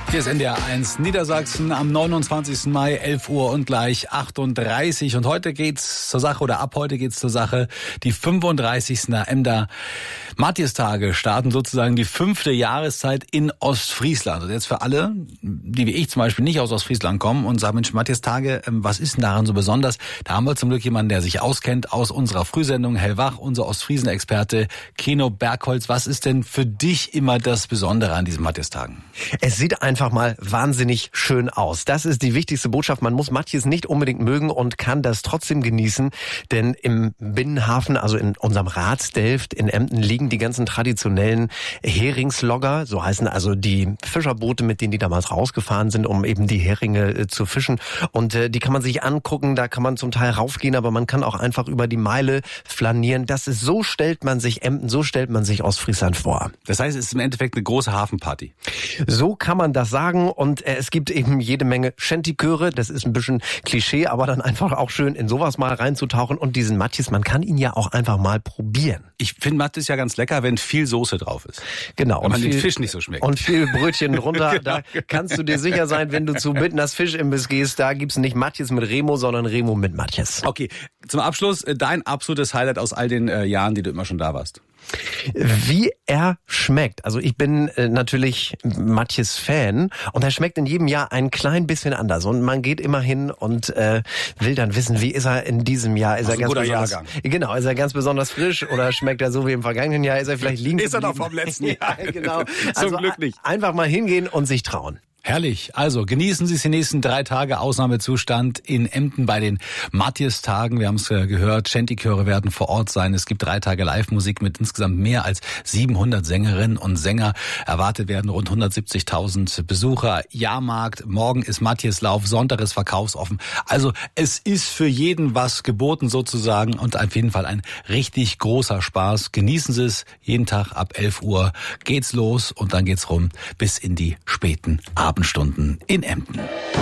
Hier ist NDR 1 Niedersachsen am 29. Mai, 11 Uhr und gleich 38. Und heute geht's zur Sache, oder ab heute geht's zur Sache. Die 35. Emder Matjestage starten sozusagen die 5. Jahreszeit in Ostfriesland. Und jetzt für alle, die wie ich zum Beispiel nicht aus Ostfriesland kommen und sagen, Mensch, Matjestage, was ist denn daran so besonders? Da haben wir zum Glück jemanden, der sich auskennt aus unserer Frühsendung, Hellwach, unser Ostfriesen-Experte Keno Bergholz. Was ist denn für dich immer das Besondere an diesen Matjestagen? Es sieht einfach mal wahnsinnig schön aus. Das ist die wichtigste Botschaft. Man muss Matjes nicht unbedingt mögen und kann das trotzdem genießen, denn im Binnenhafen, also in unserem Ratsdelft in Emden, liegen die ganzen traditionellen Heringslogger, so heißen also die Fischerboote, mit denen die damals rausgefahren sind, um eben die Heringe zu fischen. Und die kann man sich angucken, da kann man zum Teil raufgehen, aber man kann auch einfach über die Meile flanieren. Das ist, so stellt man sich Emden, so stellt man sich Ostfriesland vor. Das heißt, es ist im Endeffekt eine große Hafenparty. So kann man das sagen, und es gibt eben jede Menge Shantychöre, das ist ein bisschen Klischee, aber dann einfach auch schön in sowas mal reinzutauchen, und diesen Matjes, man kann ihn ja auch einfach mal probieren. Ich finde Matjes ja ganz lecker, wenn viel Soße drauf ist. Genau. Wenn man den Fisch nicht so schmeckt. Und viel Brötchen drunter, Genau. Da kannst du dir sicher sein, wenn du zu Bittners Fischimbiss gehst, da gibt's nicht Matjes mit Remo, sondern Remo mit Matjes. Okay, zum Abschluss dein absolutes Highlight aus all den Jahren, die du immer schon da warst. Wie er schmeckt. Also ich bin natürlich Matjes Fan, und er schmeckt in jedem Jahr ein klein bisschen anders. Und man geht immer hin und will dann wissen, wie ist er in diesem Jahr? Ist er ganz besonders, Jahrgang. Genau, ist er ganz besonders frisch oder schmeckt er so wie im vergangenen Jahr? Ist er vielleicht liegen geblieben? Ist er noch vom letzten Jahr? Ja, genau. Zum Glück nicht. Einfach mal hingehen und sich trauen. Herrlich. Also genießen Sie es die nächsten 3 Tage. Ausnahmezustand in Emden bei den Matjestagen. Wir haben es gehört, Shantychöre werden vor Ort sein. Es gibt 3 Tage Live-Musik mit insgesamt mehr als 700 Sängerinnen und Sänger. Erwartet werden rund 170.000 Besucher. Jahrmarkt, morgen ist Matjeslauf, Sonntag ist verkaufsoffen. Also es ist für jeden was geboten sozusagen, und auf jeden Fall ein richtig großer Spaß. Genießen Sie es. Jeden Tag ab 11 Uhr geht's los, und dann geht's rum bis in die späten Abendstunden in Emden.